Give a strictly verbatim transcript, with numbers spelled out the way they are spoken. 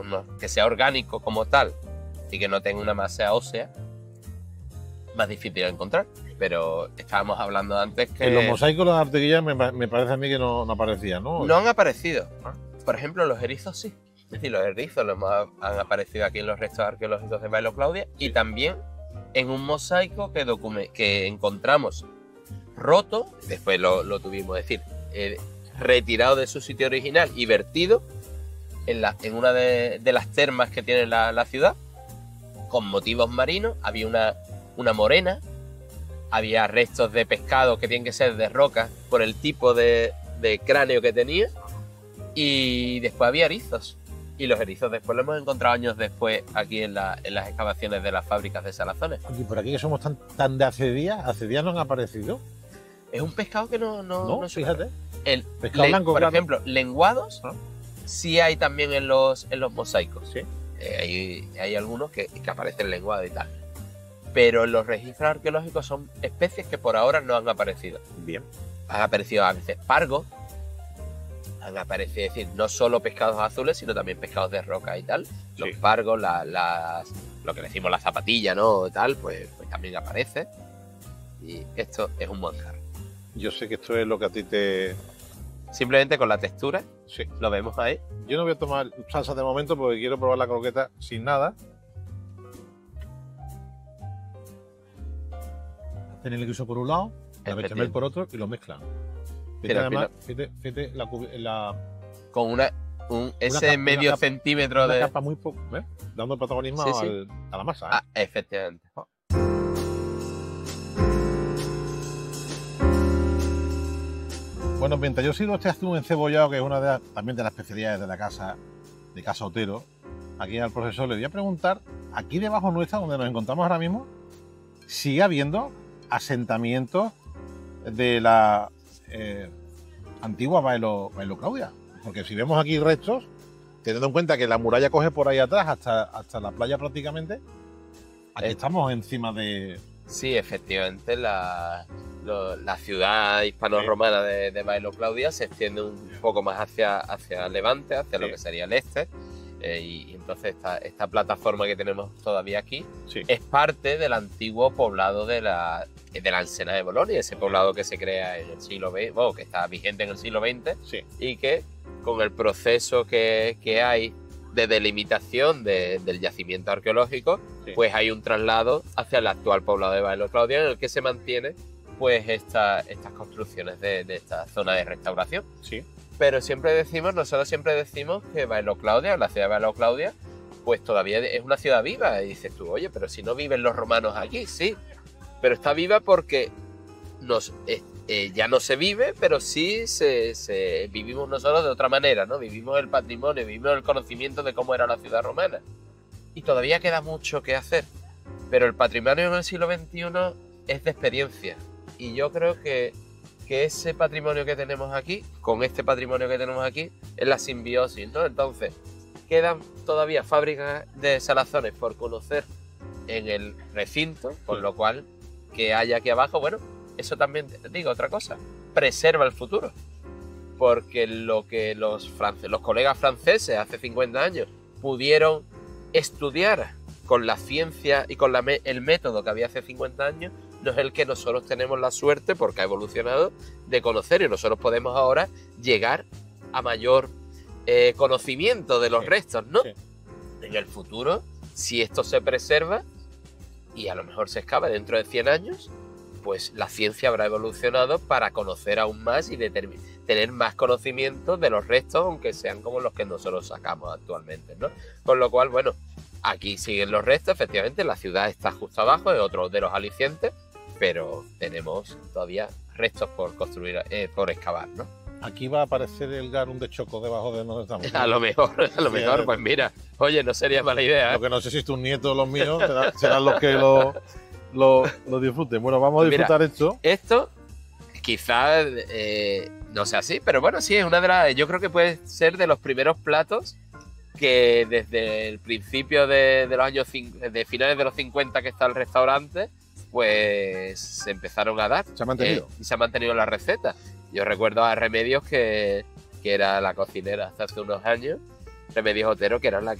no, que sea orgánico como tal y que no tenga una masa ósea, más difícil de encontrar. Pero estábamos hablando antes que... En los mosaicos, las arteguillas, me, me parece a mí que no, no aparecían, ¿no? No han aparecido. Por ejemplo, los erizos sí. Es decir, los erizos los hemos, han aparecido aquí en los restos arqueológicos de Bailo Claudia y también en un mosaico que, que encontramos roto, después lo, lo tuvimos, es decir, eh, retirado de su sitio original y vertido en, la, en una de, de las termas que tiene la, la ciudad, con motivos marinos. Había una, una morena, había restos de pescado que tienen que ser de roca por el tipo de, de cráneo que tenía, y después había erizos. Y los erizos después los hemos encontrado años después aquí en, la, en las excavaciones de las fábricas de salazones. Y por aquí que somos tan, tan de hace días, hace días no han aparecido. Es un pescado que no... No, no, no fíjate. El pescado le, blanco, por claro. ejemplo, lenguados, ¿no? Sí hay también en los, en los mosaicos. Sí. Eh, hay, hay algunos que, que aparecen lenguados y tal. Pero en los registros arqueológicos son especies que por ahora no han aparecido. Bien. Han aparecido a veces pargos, han aparecido, es decir, no solo pescados azules, sino también pescados de roca y tal. Los Sí. pargos, la, las, lo que decimos la zapatilla, ¿no? Tal, pues, pues también aparece. Y esto es un manjar. Yo sé que esto es lo que a ti te... Simplemente con la textura, Sí. lo vemos ahí. Yo no voy a tomar salsa de momento porque quiero probar la croqueta sin nada. Hacen el guiso por un lado, la bechamel por otro y lo mezclan. Fíjate, Pero al además, fíjate, fíjate la, cubi- la, Con una, un, ese capa- medio una capa- centímetro una de... capa muy poco, ¿ves? Dando protagonismo Sí, sí. al- a la masa. ¿eh? Ah, efectivamente. Bueno, mientras yo sirvo este atún encebollado, que es una de las- también de las especialidades de la casa, de Casa Otero, aquí al profesor le voy a preguntar, aquí debajo nuestra, donde nos encontramos ahora mismo, sigue habiendo asentamientos de la eh, antigua Bailo, Bailo Claudia. Porque si vemos aquí restos, teniendo en cuenta que la muralla coge por ahí atrás hasta, hasta la playa prácticamente, aquí Eh. estamos encima de... Sí, efectivamente, la, lo- la ciudad hispano-romana de, de Bailo Claudia se extiende un poco más hacia, hacia Levante, hacia Sí. lo que sería el este, eh, y, y entonces esta, esta plataforma que tenemos todavía aquí Sí. es parte del antiguo poblado de la, de la Encena de Bolonia, ese poblado que se crea en el siglo veinte, bueno, que está vigente en el siglo veinte, Sí. y que con el proceso que, que hay de delimitación de- del yacimiento arqueológico, Sí. pues hay un traslado hacia el actual poblado de Bailo Claudia en el que se mantiene pues esta, estas construcciones de, de esta zona de restauración. Sí. Pero siempre decimos, nosotros siempre decimos que Bailo Claudia, la ciudad de Bailo Claudia, pues todavía es una ciudad viva. Y dices tú, oye, pero si no viven los romanos aquí, sí. Pero está viva porque nos, eh, eh, ya no se vive, pero sí se, se- vivimos nosotros de otra manera, ¿no? Vivimos el patrimonio, vivimos el conocimiento de cómo era la ciudad romana. Y todavía queda mucho que hacer. Pero el patrimonio en el siglo veintiuno es de experiencia. Y yo creo que, que ese patrimonio que tenemos aquí, con este patrimonio que tenemos aquí, es la simbiosis, ¿no? Entonces, quedan todavía fábricas de salazones por conocer en el recinto, con lo cual, que haya aquí abajo, bueno, eso también, te digo otra cosa, preserva el futuro. Porque lo que los, france- los colegas franceses hace cincuenta años pudieron estudiar con la ciencia y con la me- el método que había hace cincuenta años, no es el que nosotros tenemos la suerte, porque ha evolucionado, de conocer, y nosotros podemos ahora llegar a mayor eh, conocimiento de los Sí, restos, ¿no? sí. En el futuro, si esto se preserva y a lo mejor se excava dentro de cien años, pues la ciencia habrá evolucionado para conocer aún más y determin- tener más conocimiento de los restos, aunque sean como los que nosotros sacamos actualmente, ¿no? Con lo cual, bueno, aquí siguen los restos, efectivamente, la ciudad está justo abajo, es otro de los alicientes, pero tenemos todavía restos por construir, eh, por excavar, ¿no? Aquí va a aparecer el garum de Choco debajo de donde estamos. A lo mejor, a lo Sí, mejor, eh. pues mira, oye, no sería mala idea, ¿eh? Lo que no sé si es tu nieto o los míos, será- serán los que lo, lo, lo disfruten. Bueno, vamos a Pues mira, disfrutar esto. Esto quizás eh, no sea así, pero bueno, sí, es una de las. Yo creo que puede ser de los primeros platos que desde el principio de, de los años. cin- de finales de los cincuenta que está el restaurante, pues se empezaron a dar. Se ha mantenido. eh, y se ha mantenido la receta. Yo recuerdo a Remedios, que, que era la cocinera hasta hace unos años, Remedios Otero, que era la que